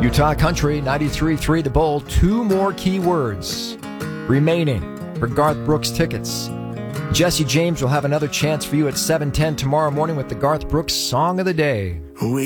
Utah Country 93.3 The Bull. 2 more keywords remaining for Garth Brooks tickets. Jesse James will have another chance for you at 7:10 tomorrow morning with the Garth Brooks Song of the Day.